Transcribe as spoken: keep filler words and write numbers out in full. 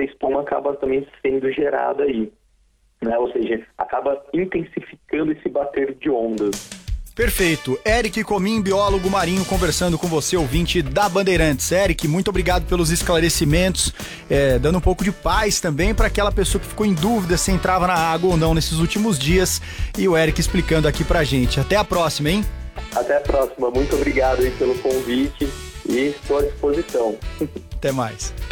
espuma acaba também sendo gerada aí, né? Ou seja, acaba intensificando esse bater de ondas. Perfeito. Eric Comim, biólogo marinho, conversando com você, ouvinte da Bandeirantes. Eric, muito obrigado pelos esclarecimentos, é, dando um pouco de paz também para aquela pessoa que ficou em dúvida se entrava na água ou não nesses últimos dias, e o Eric explicando aqui pra gente. Até a próxima, hein? Até a próxima. Muito obrigado aí pelo convite e estou à disposição. Até mais.